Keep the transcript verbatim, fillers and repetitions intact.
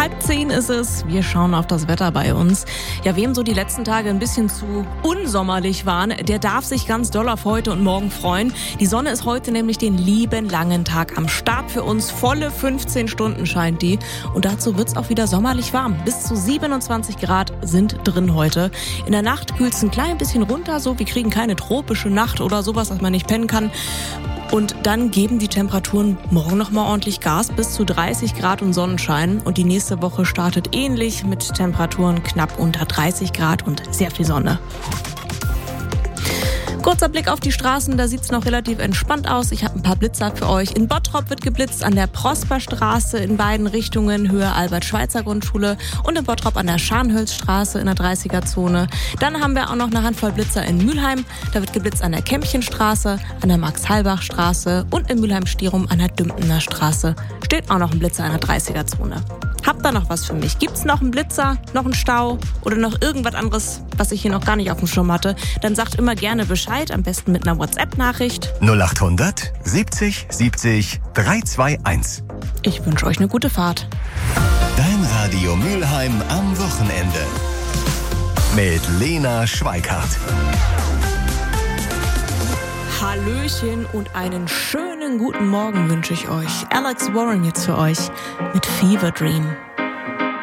Halb zehn ist es. Wir schauen auf das Wetter bei uns. Ja, wem so die letzten Tage ein bisschen zu unsommerlich waren, der darf sich ganz doll auf heute und morgen freuen. Die Sonne ist heute nämlich den lieben langen Tag am Start für uns. Volle fünfzehn Stunden scheint die. Und dazu wird's auch wieder sommerlich warm. Bis zu siebenundzwanzig Grad sind drin heute. In der Nacht kühlt's ein klein bisschen runter. So, wir kriegen keine tropische Nacht oder sowas, dass man nicht pennen kann. Und dann geben die Temperaturen morgen noch mal ordentlich Gas, bis zu dreißig Grad und Sonnenschein. Und die nächste Woche startet ähnlich mit Temperaturen knapp unter dreißig Grad und sehr viel Sonne. Kurzer Blick auf die Straßen, da sieht's noch relativ entspannt aus. Ich habe ein paar Blitzer für euch. In Bottrop wird geblitzt an der Prosperstraße in beiden Richtungen, Höhe Albert-Schweitzer-Grundschule, und in Bottrop an der Scharnhölzstraße in der dreißiger-Zone. Dann haben wir auch noch eine Handvoll Blitzer in Mülheim. Da wird geblitzt an der Kämpchenstraße, an der Max-Halbach-Straße und in Mülheim-Stierum an der Dümpener Straße. Steht auch noch ein Blitzer in der dreißiger-Zone. Habt ihr noch was für mich? Gibt's noch einen Blitzer, noch einen Stau oder noch irgendwas anderes, was ich hier noch gar nicht auf dem Schirm hatte? Dann sagt immer gerne Bescheid, am besten mit einer WhatsApp-Nachricht. null achthundert siebzig siebzig dreihunderteinundzwanzig. Ich wünsche euch eine gute Fahrt. Dein Radio Mülheim am Wochenende. Mit Lena Schweikart. Hallöchen und einen schönen guten Morgen wünsche ich euch. Alex Warren jetzt für euch mit Fever Dream.